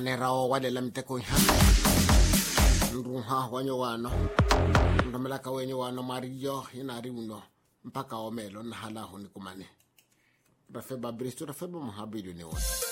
manera wale la mteko hapa ndunha wanyo wano ndomela ka wenyo wano mariyo inari uno mpaka omelo na hala honi kumane rafeba bristo rafeba muhabidu ni wano